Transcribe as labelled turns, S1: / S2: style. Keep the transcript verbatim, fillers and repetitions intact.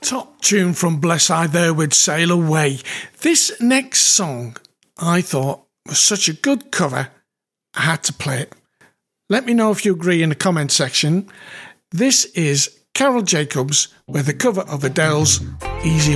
S1: Top tune from Bless I there with Sail Away. This next song I thought was such a good cover, I had to play it. Let me know if you agree in the comment section. This is Carol Jacobs with a cover of Adele's Easy